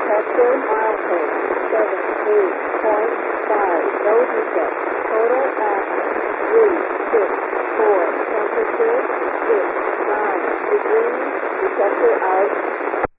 Detector milestone 78.5. No defect. Total at 3, 6, 4. Temperature 6, 9 degrees. Detector out.